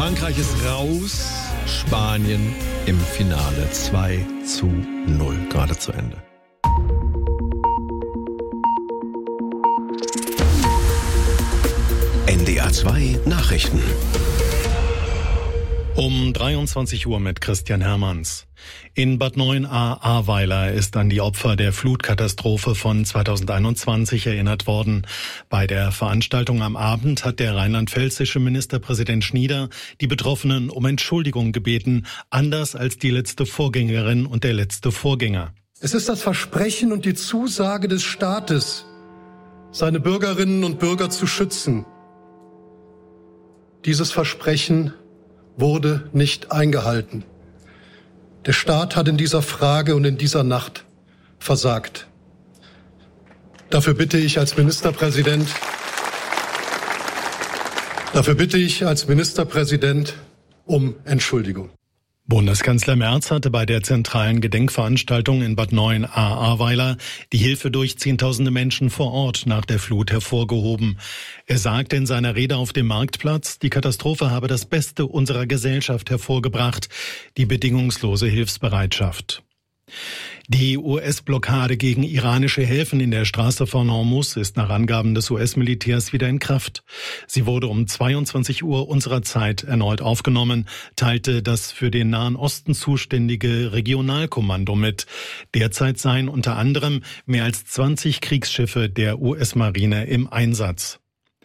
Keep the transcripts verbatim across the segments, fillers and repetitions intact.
Frankreich ist raus, Spanien im Finale zwei zu null, gerade zu Ende. N D R zwei Nachrichten. Um dreiundzwanzig Uhr mit Christian Hermanns. In Bad Neuenahr-Ahrweiler ist an die Opfer der Flutkatastrophe von zweitausendeinundzwanzig erinnert worden. Bei der Veranstaltung am Abend hat der rheinland-pfälzische Ministerpräsident Schnieder die Betroffenen um Entschuldigung gebeten, anders als die letzte Vorgängerin und der letzte Vorgänger. Es ist das Versprechen und die Zusage des Staates, seine Bürgerinnen und Bürger zu schützen. Dieses Versprechen wurde nicht eingehalten. Der Staat hat in dieser Frage und in dieser Nacht versagt. Dafür bitte ich als Ministerpräsident, dafür bitte ich als Ministerpräsident um Entschuldigung. Bundeskanzler Merz hatte bei der zentralen Gedenkveranstaltung in Bad Neuenahr-Ahrweiler die Hilfe durch Zehntausende Menschen vor Ort nach der Flut hervorgehoben. Er sagte in seiner Rede auf dem Marktplatz, die Katastrophe habe das Beste unserer Gesellschaft hervorgebracht, die bedingungslose Hilfsbereitschaft. Die U S-Blockade gegen iranische Häfen in der Straße von Hormuz ist nach Angaben des U S-Militärs wieder in Kraft. Sie wurde um zweiundzwanzig Uhr unserer Zeit erneut aufgenommen, teilte das für den Nahen Osten zuständige Regionalkommando mit. Derzeit seien unter anderem mehr als zwanzig Kriegsschiffe der U S-Marine im Einsatz.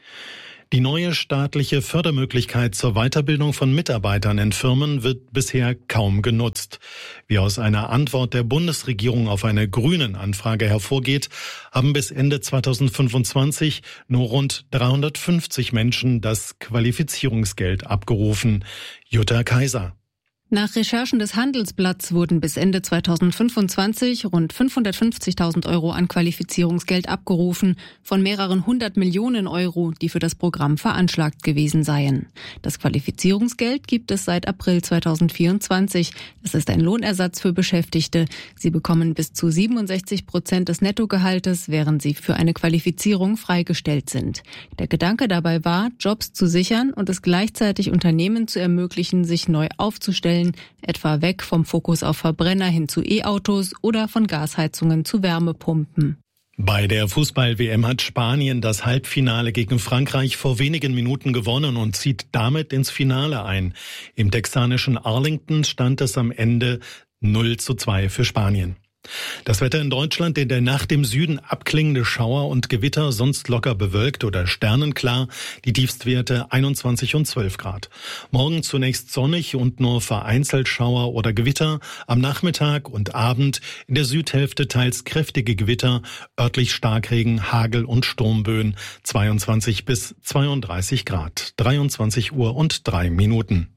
Die neue staatliche Fördermöglichkeit zur Weiterbildung von Mitarbeitern in Firmen wird bisher kaum genutzt. Wie aus einer Antwort der Bundesregierung auf eine Grünen-Anfrage hervorgeht, haben bis Ende zweitausendfünfundzwanzig nur rund dreihundertfünfzig Menschen das Qualifizierungsgeld abgerufen. Jutta Kaiser. Nach Recherchen des Handelsblatts wurden bis Ende zweitausendfünfundzwanzig rund fünfhundertfünfzigtausend Euro an Qualifizierungsgeld abgerufen, von mehreren hundert Millionen Euro, die für das Programm veranschlagt gewesen seien. Das Qualifizierungsgeld gibt es seit April zweitausendvierundzwanzig. Es ist ein Lohnersatz für Beschäftigte. Sie bekommen bis zu siebenundsechzig Prozent des Nettogehaltes, während sie für eine Qualifizierung freigestellt sind. Der Gedanke dabei war, Jobs zu sichern und es gleichzeitig Unternehmen zu ermöglichen, sich neu aufzustellen, etwa weg vom Fokus auf Verbrenner hin zu E-Autos oder von Gasheizungen zu Wärmepumpen. Bei der Fußball-W M hat Spanien das Halbfinale gegen Frankreich vor wenigen Minuten gewonnen und zieht damit ins Finale ein. Im texanischen Arlington stand es am Ende null zu zwei für Spanien. Das Wetter in Deutschland: in der Nacht im Süden abklingende Schauer und Gewitter, sonst locker bewölkt oder sternenklar, die Tiefstwerte einundzwanzig und zwölf Grad. Morgen zunächst sonnig und nur vereinzelt Schauer oder Gewitter, am Nachmittag und Abend in der Südhälfte teils kräftige Gewitter, örtlich Starkregen, Hagel und Sturmböen, zweiundzwanzig bis zweiunddreißig Grad, dreiundzwanzig Uhr und drei Minuten.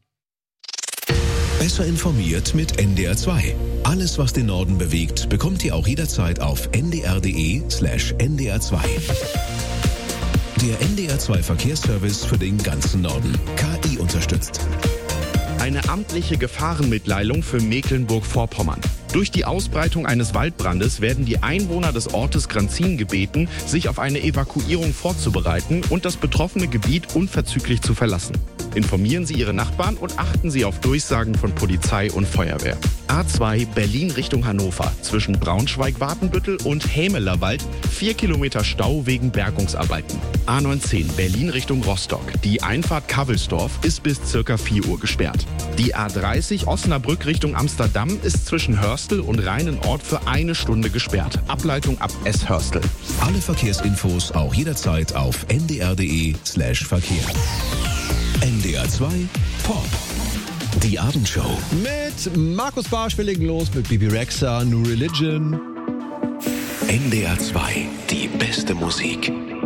Besser informiert mit N D R zwei. Alles, was den Norden bewegt, bekommt ihr auch jederzeit auf n d r punkt d e slash n d r zwei. Der N D R zwei Verkehrsservice für den ganzen Norden. K I unterstützt. Eine amtliche Gefahrenmitteilung für Mecklenburg-Vorpommern. Durch die Ausbreitung eines Waldbrandes werden die Einwohner des Ortes Granzin gebeten, sich auf eine Evakuierung vorzubereiten und das betroffene Gebiet unverzüglich zu verlassen. Informieren Sie Ihre Nachbarn und achten Sie auf Durchsagen von Polizei und Feuerwehr. A zwei Berlin Richtung Hannover zwischen Braunschweig-Watenbüttel und Hämelerwald vier Kilometer Stau wegen Bergungsarbeiten. A neunzehn Berlin Richtung Rostock. Die Einfahrt Kavelsdorf ist bis circa vier Uhr gesperrt. Die A dreißig Osnabrück Richtung Amsterdam ist zwischen Hörstel und Rheinenort für eine Stunde gesperrt. Ableitung ab S-Hörstel. Alle Verkehrsinfos auch jederzeit auf n d r punkt d e slash Verkehr. N D R zwei Pop. Die Abendshow. Mit Markus Barsch, wir legen los mit Bibi Rexha, New Religion. N D R zwei, die beste Musik.